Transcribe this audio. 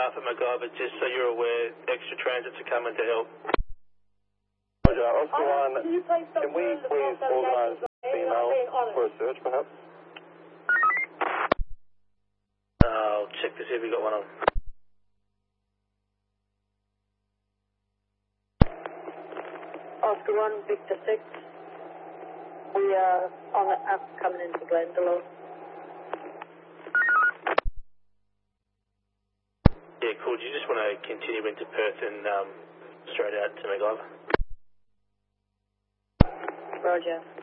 staff at MacGyver, just so you're aware, extra transits are coming to help. Roger, Oscar 1, can we please organise female for a search, perhaps? I'll check to see if we got one on. Oscar 1, Victor 6. We are on the app coming into Glendalough. Yeah, cool. Do you just want to continue into Perth and straight out to MacGyver? Roger.